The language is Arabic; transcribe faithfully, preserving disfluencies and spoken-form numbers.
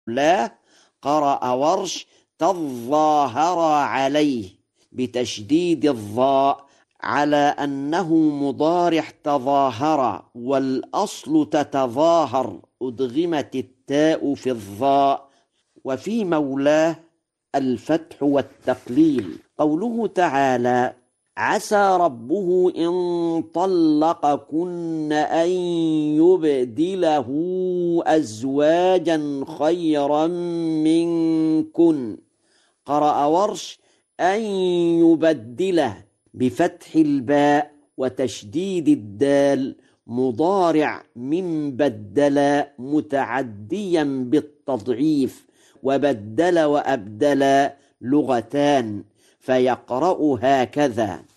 لا قرأ ورش تظاهر عليه بتشديد الظاء على أنه مضارع تظاهر، والأصل تتظاهر، أدغمت التاء في الظاء. وفي مولاه الفتح والتقليل. قوله تعالى: عسى ربه إن طلقكن أن يبدله أزواجا خيرا منكن. قرأ ورش أن يبدله بفتح الباء وتشديد الدال، مضارع من بدل متعديا بالتضعيف، وبدل وأبدل لغتان، فيقرأ هكذا: